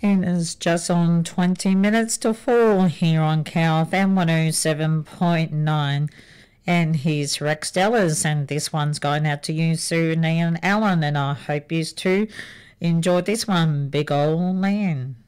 It is just on 20 minutes to 4 here on KFM 107.9. And here's Rex Dellas, and this one's going out to you, Sue, and Alan, and I hope you too enjoyed this one, Big Old Man.